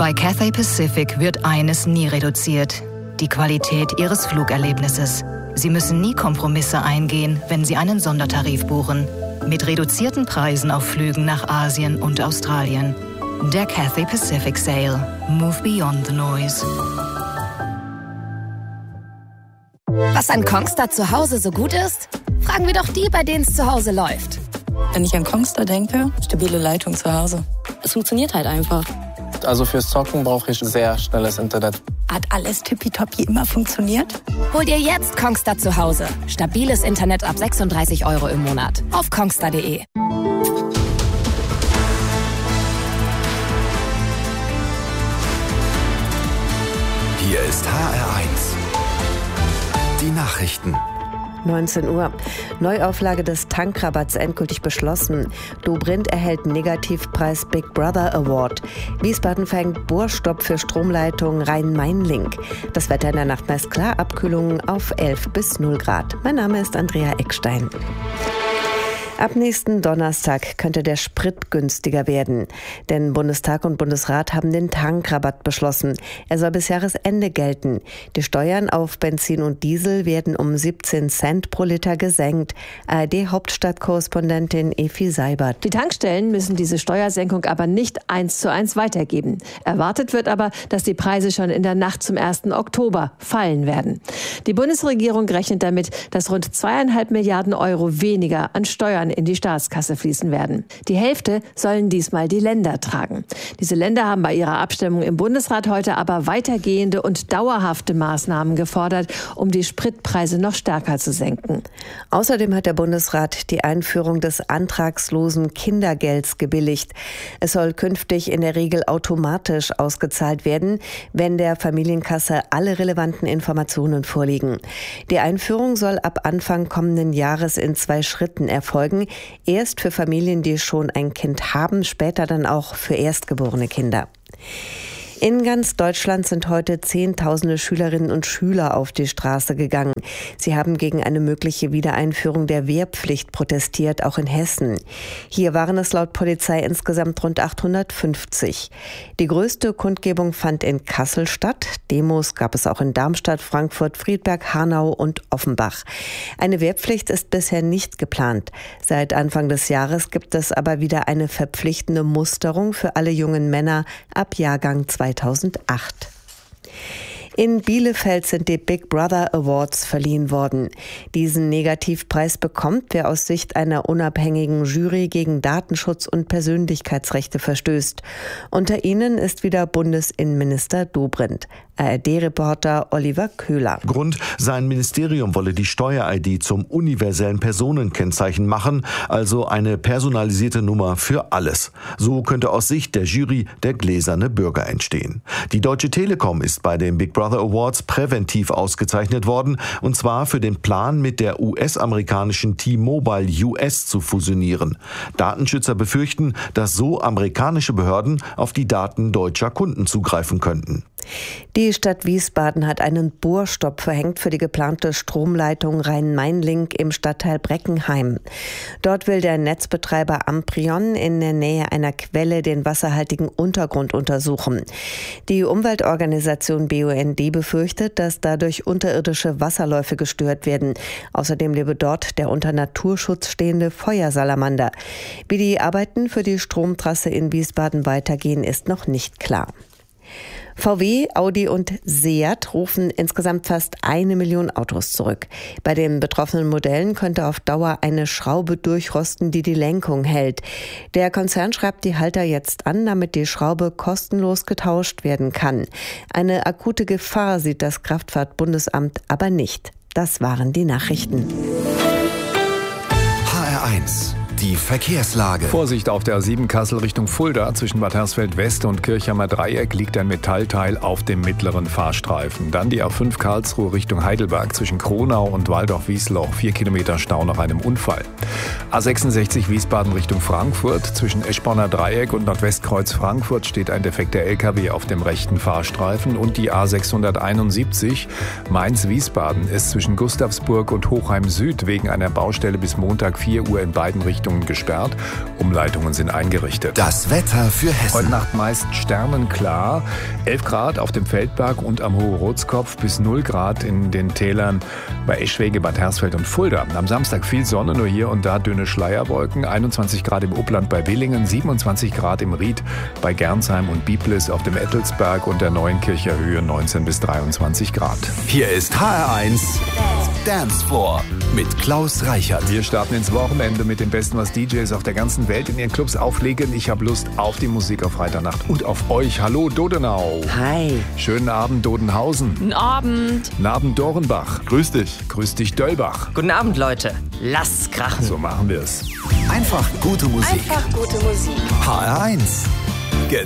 Bei Cathay Pacific wird eines nie reduziert: die Qualität Ihres Flugerlebnisses. Sie müssen nie Kompromisse eingehen, wenn Sie einen Sondertarif buchen. Mit reduzierten Preisen auf Flügen nach Asien und Australien. Der Cathay Pacific Sale. Move beyond the noise. Was an Kongstar zu Hause so gut ist? Fragen wir doch die, bei denen es zu Hause läuft. Wenn ich an Kongstar denke, stabile Leitung zu Hause. Es funktioniert halt einfach. Also fürs Zocken brauche ich sehr schnelles Internet. Hat alles tippitoppi immer funktioniert? Hol dir jetzt Kongstar zu Hause. Stabiles Internet ab 36 € im Monat. Auf kongstar.de. Hier ist HR1. Die Nachrichten. 19 Uhr. Neuauflage des Tankrabatts endgültig beschlossen. Dobrindt erhält Negativpreis Big Brother Award. Wiesbaden verhängt Bohrstopp für Stromleitung Rhein-Main-Link. Das Wetter in der Nacht meist klar, Abkühlungen auf 11 bis 0 Grad. Mein Name ist Andrea Eckstein. Ab nächsten Donnerstag könnte der Sprit günstiger werden. Denn Bundestag und Bundesrat haben den Tankrabatt beschlossen. Er soll bis Jahresende gelten. Die Steuern auf Benzin und Diesel werden um 17 Cent pro Liter gesenkt. ARD-Hauptstadtkorrespondentin Efi Seibert. Die Tankstellen müssen diese Steuersenkung aber nicht 1:1 weitergeben. Erwartet wird aber, dass die Preise schon in der Nacht zum 1. Oktober fallen werden. Die Bundesregierung rechnet damit, dass rund 2,5 Milliarden € weniger an Steuern in die Staatskasse fließen werden. Die Hälfte sollen diesmal die Länder tragen. Diese Länder haben bei ihrer Abstimmung im Bundesrat heute aber weitergehende und dauerhafte Maßnahmen gefordert, um die Spritpreise noch stärker zu senken. Außerdem hat der Bundesrat die Einführung des antragslosen Kindergelds gebilligt. Es soll künftig in der Regel automatisch ausgezahlt werden, wenn der Familienkasse alle relevanten Informationen vorliegen. Die Einführung soll ab Anfang kommenden Jahres in 2 Schritten erfolgen. Erst für Familien, die schon ein Kind haben, später dann auch für erstgeborene Kinder. In ganz Deutschland sind heute Zehntausende Schülerinnen und Schüler auf die Straße gegangen. Sie haben gegen eine mögliche Wiedereinführung der Wehrpflicht protestiert, auch in Hessen. Hier waren es laut Polizei insgesamt rund 850. Die größte Kundgebung fand in Kassel statt. Demos gab es auch in Darmstadt, Frankfurt, Friedberg, Hanau und Offenbach. Eine Wehrpflicht ist bisher nicht geplant. Seit Anfang des Jahres gibt es aber wieder eine verpflichtende Musterung für alle jungen Männer ab Jahrgang 2008. In Bielefeld sind die Big Brother Awards verliehen worden. Diesen Negativpreis bekommt, wer aus Sicht einer unabhängigen Jury gegen Datenschutz und Persönlichkeitsrechte verstößt. Unter ihnen ist wieder Bundesinnenminister Dobrindt. ARD-Reporter Oliver Köhler. Grund, sein Ministerium wolle die Steuer-ID zum universellen Personenkennzeichen machen, also eine personalisierte Nummer für alles. So könnte aus Sicht der Jury der gläserne Bürger entstehen. Die Deutsche Telekom ist bei den Big Brother Awards präventiv ausgezeichnet worden, und zwar für den Plan, mit der US-amerikanischen T-Mobile US zu fusionieren. Datenschützer befürchten, dass so amerikanische Behörden auf die Daten deutscher Kunden zugreifen könnten. Die Stadt Wiesbaden hat einen Bohrstopp verhängt für die geplante Stromleitung Rhein-Main-Link im Stadtteil Breckenheim. Dort will der Netzbetreiber Amprion in der Nähe einer Quelle den wasserhaltigen Untergrund untersuchen. Die Umweltorganisation BUND befürchtet, dass dadurch unterirdische Wasserläufe gestört werden. Außerdem lebe dort der unter Naturschutz stehende Feuersalamander. Wie die Arbeiten für die Stromtrasse in Wiesbaden weitergehen, ist noch nicht klar. VW, Audi und Seat rufen insgesamt fast 1 Million Autos zurück. Bei den betroffenen Modellen könnte auf Dauer eine Schraube durchrosten, die die Lenkung hält. Der Konzern schreibt die Halter jetzt an, damit die Schraube kostenlos getauscht werden kann. Eine akute Gefahr sieht das Kraftfahrtbundesamt aber nicht. Das waren die Nachrichten. HR1. Die Verkehrslage. Vorsicht auf der A7 Kassel Richtung Fulda. Zwischen Bad Hersfeld West und Kirchheimer Dreieck liegt ein Metallteil auf dem mittleren Fahrstreifen. Dann die A5 Karlsruhe Richtung Heidelberg. Zwischen Kronau und Waldorf-Wiesloch 4 Kilometer Stau nach einem Unfall. A66 Wiesbaden Richtung Frankfurt. Zwischen Eschborner Dreieck und Nordwestkreuz Frankfurt steht ein defekter LKW auf dem rechten Fahrstreifen. Und die A671 Mainz-Wiesbaden ist zwischen Gustavsburg und Hochheim Süd wegen einer Baustelle bis Montag 4 Uhr in beiden Richtungen Richtungen gesperrt. Umleitungen sind eingerichtet. Das Wetter für Hessen. Heute Nacht meist sternenklar. 11 Grad auf dem Feldberg und am Hohe-Rotskopf bis 0 Grad in den Tälern bei Eschwege, Bad Hersfeld und Fulda. Am Samstag viel Sonne, nur hier und da dünne Schleierwolken. 21 Grad im Upland bei Willingen, 27 Grad im Ried bei Gernsheim und Biblis auf dem Ettelsberg und der Neuenkircher Höhe 19 bis 23 Grad. Hier ist HR1 Dance Floor mit Klaus Reichert. Wir starten ins Wochenende mit dem Besten, was DJs auf der ganzen Welt in ihren Clubs auflegen. Ich habe Lust auf die Musik auf Freitagnacht und auf euch. Hallo Dodenau. Hi. Schönen Abend Dodenhausen. Guten Abend. Guten Abend Dorenbach. Grüß dich. Grüß dich Döllbach. Guten Abend, Leute. Lasst's krachen. So machen wir es. Einfach gute Musik. Einfach gute Musik. HR1